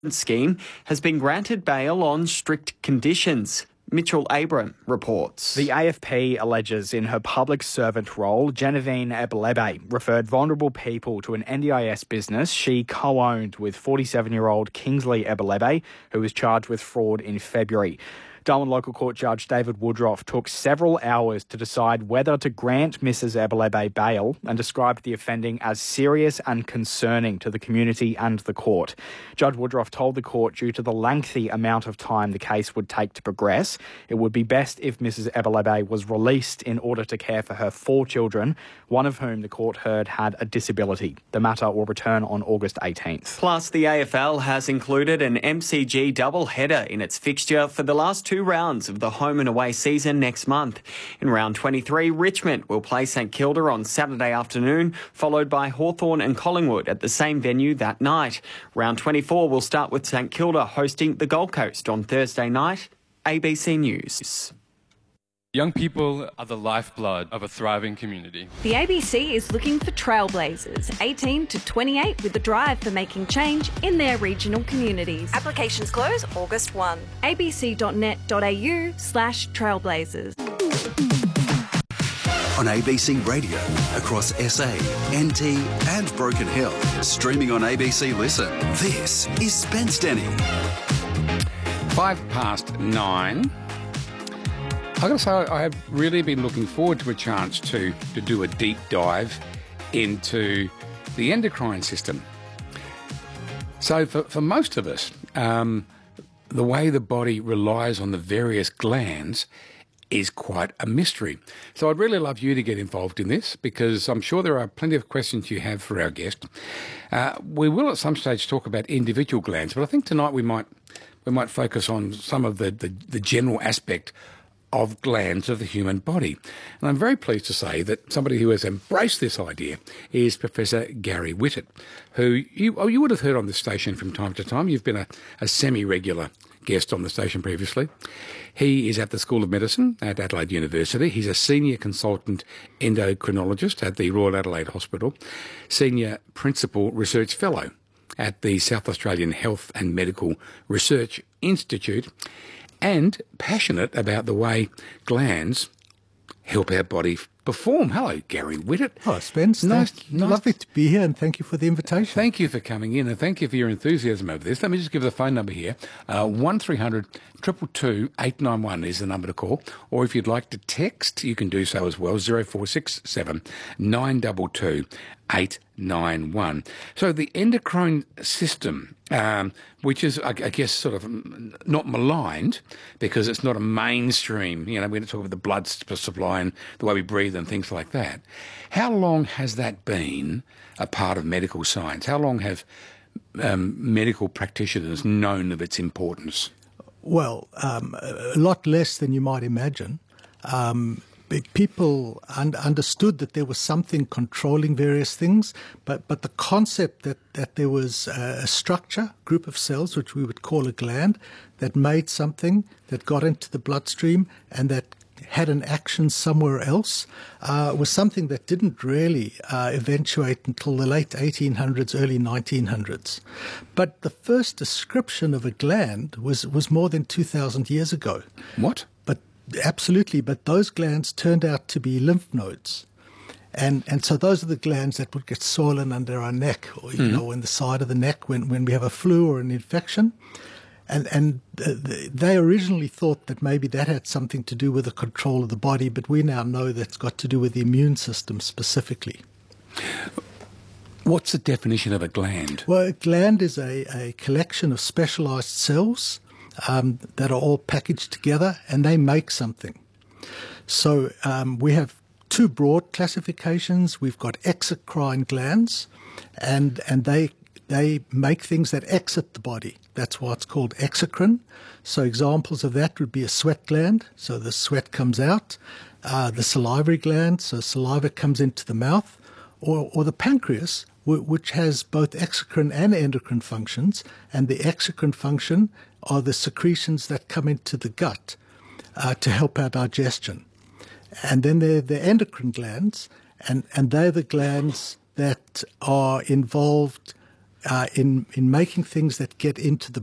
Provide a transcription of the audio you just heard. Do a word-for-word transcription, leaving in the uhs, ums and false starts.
scheme has been granted bail on strict conditions. Mitchell Abram reports. The A F P alleges in her public servant role, Genevieve Ebelebe referred vulnerable people to an N D I S business she co-owned with forty-seven-year-old Kingsley Ebelebe, who was charged with fraud in February. Darwin Local Court Judge David Woodruff took several hours to decide whether to grant Missus Ebelebe bail and described the offending as serious and concerning to the community and the court. Judge Woodruff told the court due to the lengthy amount of time the case would take to progress, it would be best if Missus Ebelebe was released in order to care for her four children, one of whom the court heard had a disability. The matter will return on August eighteenth. Plus, the A F L has included an M C G double-header in its fixture for the last two rounds of the home and away season next month. In round twenty-three, Richmond will play St Kilda on Saturday afternoon, followed by Hawthorn and Collingwood at the same venue that night. Round twenty-four will start with St Kilda hosting the Gold Coast on Thursday night. A B C News. Young people are the lifeblood of a thriving community. The A B C is looking for trailblazers, eighteen to twenty-eight, with a drive for making change in their regional communities. Applications close August first. a b c dot net dot a u slash trailblazers. On A B C Radio, across S A, N T and Broken Hill. Streaming on A B C Listen. This is Spence Denny. Five past nine. I've got to say, I have really been looking forward to a chance to, to do a deep dive into the endocrine system. So for, for most of us, um, the way the body relies on the various glands is quite a mystery. So I'd really love you to get involved in this, because I'm sure there are plenty of questions you have for our guest. Uh, we will at some stage talk about individual glands, but I think tonight we might we might focus on some of the, the, the general aspect of glands of the human body. And I'm very pleased to say that somebody who has embraced this idea is Professor Gary Whitted, who you, oh, you would have heard on this station from time to time. You've been a, a semi-regular guest on the station previously. He is at the School of Medicine at Adelaide University. He's a senior consultant endocrinologist at the Royal Adelaide Hospital, senior principal research fellow at the South Australian Health and Medical Research Institute, and passionate about the way glands help our body perform. Hello, Gary Whitted. Oh, Spence. Nice, Thank, nice. Lovely to be here, and thank you for the invitation. Thank you for coming in, and thank you for your enthusiasm over this. Let me just give the phone number here. Uh, one three hundred two two two eight nine one is the number to call. Or if you'd like to text, you can do so as well, zero four six seven nine two two eight nine one. So the endocrine system, um, which is, I, I guess, sort of not maligned because it's not a mainstream, you know, we're going to talk about the blood supply and the way we breathe and things like that. How long has that been a part of medical science? How long have um, medical practitioners known of its importance? Well, um, a lot less than you might imagine. Um, people un- understood that there was something controlling various things, but, but the concept that, that there was a structure, group of cells, which we would call a gland, that made something, that got into the bloodstream and that had an action somewhere else, uh, was something that didn't really uh, eventuate until the late eighteen hundreds, early nineteen hundreds. But the first description of a gland was, was more than two thousand years ago. What? But absolutely, but those glands turned out to be lymph nodes. And and so those are the glands that would get swollen under our neck, or, you mm. know, in the side of the neck when, when we have a flu or an infection. And and they originally thought that maybe that had something to do with the control of the body, but we now know that's got to do with the immune system specifically. What's the definition of a gland? Well, a gland is a, a collection of specialized cells um, that are all packaged together, and they make something. So um, we have two broad classifications. We've got exocrine glands, and and they they make things that exit the body. That's why it's called exocrine. So examples of that would be a sweat gland, so the sweat comes out, uh, the salivary gland, so saliva comes into the mouth, or, or the pancreas, w- which has both exocrine and endocrine functions, and the exocrine function are the secretions that come into the gut uh, to help our digestion. And then there are the endocrine glands, and, and they're the glands that are involved uh, in in making things that get into the